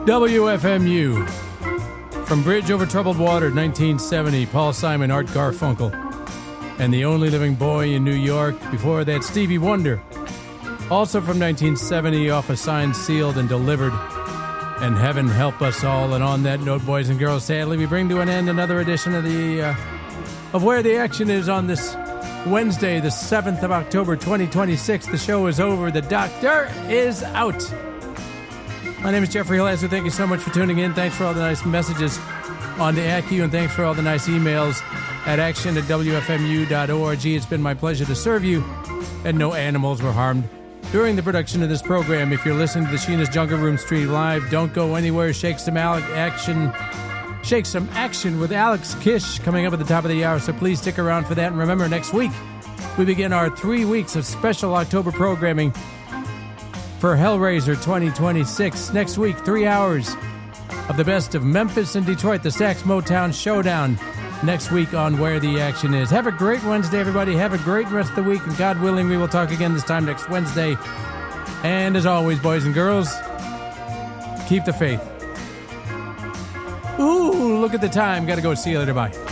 WFMU. From Bridge Over Troubled Water, 1970, Paul Simon, Art Garfunkel, and The Only Living Boy in New York. Before that, Stevie Wonder. Also from 1970, off of Signed, Sealed, and Delivered, and Heaven Help Us All. And on that note, boys and girls, sadly, we bring to an end another edition of of Where the Action Is on this Wednesday, the 7th of October, 2026. The show is over. The doctor is out. My name is Jeffrey Hill. Thank you so much for tuning in. Thanks for all the nice messages on the ACU, and thanks for all the nice emails at action@wfmu.org. It's been my pleasure to serve you, and no animals were harmed during the production of this program. If you're listening to the Sheena's Jungle Room stream live, don't go anywhere. Shake some action with Alex Kish coming up at the top of the hour, so please stick around for that. And remember, next week we begin our 3 weeks of special October programming for Hellraiser 2026. Next week, 3 hours of the best of Memphis and Detroit, the Stax Motown Showdown, next week on Where the Action Is. Have a great Wednesday, everybody. Have a great rest of the week, and God willing, we will talk again this time next Wednesday. And as always, boys and girls, keep the faith. Ooh, look at the time. Got to go. See you later. Bye.